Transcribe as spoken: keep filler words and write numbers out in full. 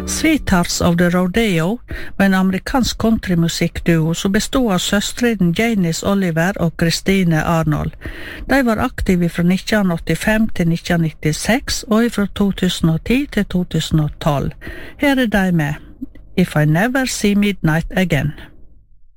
Sweethearts of the Rodeo var en amerikansk countrymusikkduo som bestod av søstrene Janice Oliver og Christine Arnold. De var aktive fra nitten åttifem til nitten nittiseks og fra to tusen og ti til to tusen og tolv. Her er de med If I Never See Midnight Again.